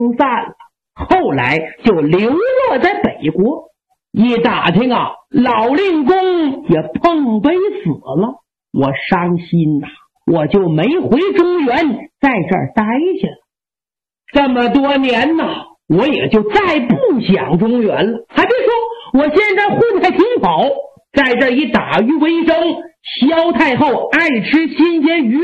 散了，后来就流落在北国。一打听啊，老令公也碰杯死了，我伤心呐，我就没回中原，在这儿待下了。这么多年呐，我也就再不想中原了。还别说，我现在混得还挺好，在这一打鱼为生。萧太后爱吃新鲜鱼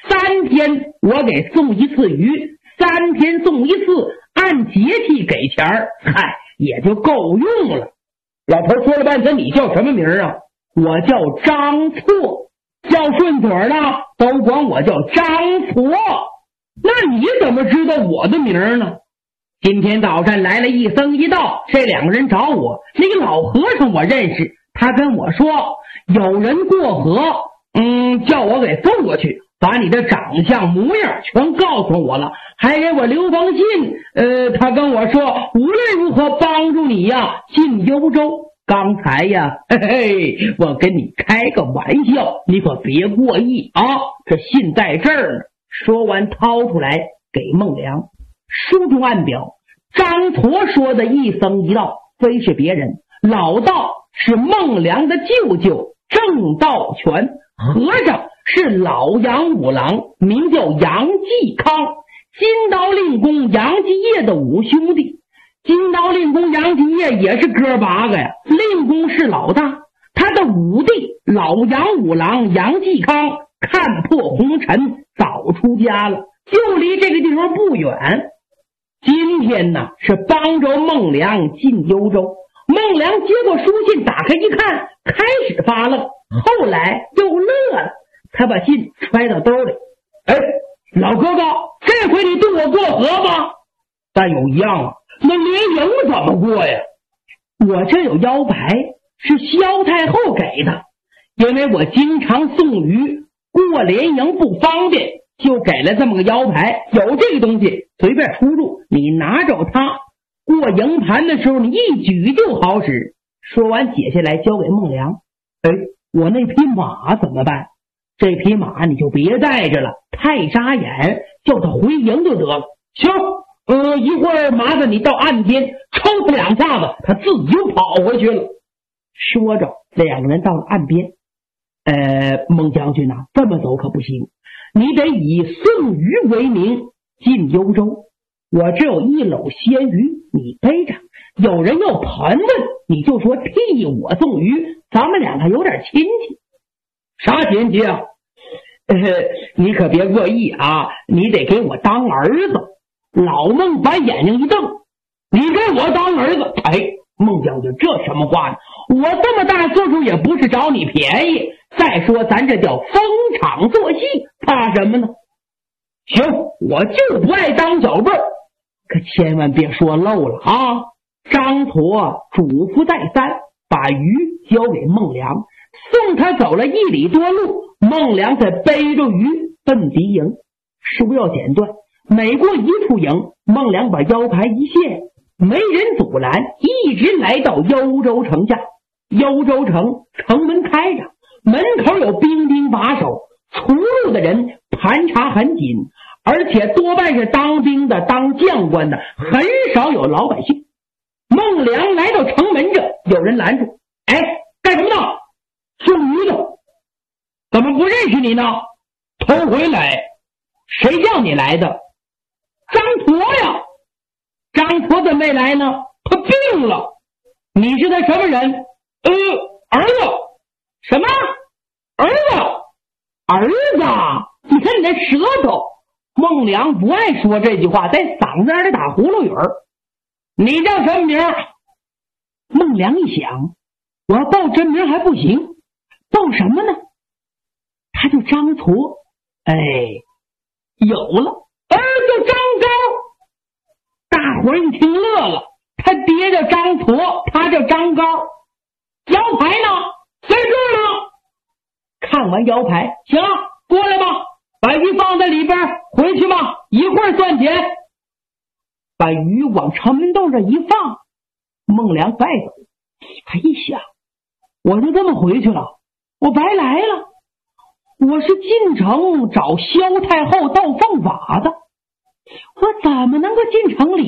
，3天我给送一次鱼，3天送一次，按节气给钱儿，嗨，也就够用了。老头说了半天，你叫什么名啊？我叫张错，叫顺嘴了都管我叫张错。那你怎么知道我的名呢？今天早晨来了一僧一道，这2个人找我。那个老和尚我认识，他跟我说有人过河，叫我给送过去，把你的长相模样全告诉我了，还给我留封信。他跟我说无论如何帮助你呀进幽州。刚才呀，嘿嘿，我跟你开个玩笑，你可别过意啊。这信在这儿呢。说完掏出来给孟良。书中暗表，张驼说的一僧一道非是别人，老道是孟良的舅舅郑道全，和尚是老杨五郎，名叫杨继康，金刀令公杨继业的5兄弟。金刀令公杨继业也是哥8个呀，令公是老大，他的5弟老杨五郎杨继康看破红尘，早出家了，就离这个地方不远。今天呢是帮着孟良进幽州。孟良接过书信，打开一看，开始发愣，后来又乐了，他把信揣到兜里。老哥哥，这回你渡我过河吗？但有一样啊，那联营怎么过呀？我这有腰牌，是萧太后给的，因为我经常送鱼，过联营不方便，就给了这么个腰牌。有这个东西随便出入，你拿着它，过营盘的时候你一举就好使。说完解下来交给孟良。我那匹马怎么办？这匹马你就别带着了，太扎眼，叫他回营就得了。行，一会儿麻烦你到岸边抽他2下子，他自己就跑回去了。说着2个人到了岸边。孟将军啊，这么走可不行，你得以送鱼为名进幽州。我这有1篓鲜鱼，你背着，有人要盘问，你就说替我送鱼，咱们2个有点亲戚。啥亲戚啊？你可别过意啊，你得给我当儿子。老孟把眼睛一瞪，你给我当儿子？孟将军，这什么话呢？我这么大岁数也不是找你便宜，再说咱这叫逢场作戏，怕什么呢？行，我就不爱当小辈儿，可千万别说漏了啊！张驼嘱咐再三，把鱼交给孟良，送他走了1里多路，孟良才背着鱼奔敌营。书要剪断，每过一处营，孟良把腰牌一献，没人阻拦，一直来到幽州城下。幽州城城门开着，门口有兵丁把守，出入的人盘查很紧，而且多半是当兵的当将官的，很少有老百姓。孟良来到城门这，有人拦住。干什么呢？送鱼的。怎么不认识你呢？头回来。谁叫你来的？张驼呀。张驼怎么没来呢？他病了。你是他什么人？儿子。什么？儿子？儿子？你看你那舌头。孟良不爱说这句话，在嗓子眼里打葫芦语儿。你叫什么名？孟良一想，我要报真名还不行，报什么呢？他就张驼。有了，叫张高。大伙儿一听乐了，他爹叫张驼，他叫张高。腰牌呢？在这儿呢。看完腰牌，行了，过来吧，把鱼放在里边，回去吧，一会儿算钱。把鱼往城门洞上一放，孟良带走。他一想，我就这么回去了，我白来了。我是进城找萧太后到奉法的， 我怎么能够进城里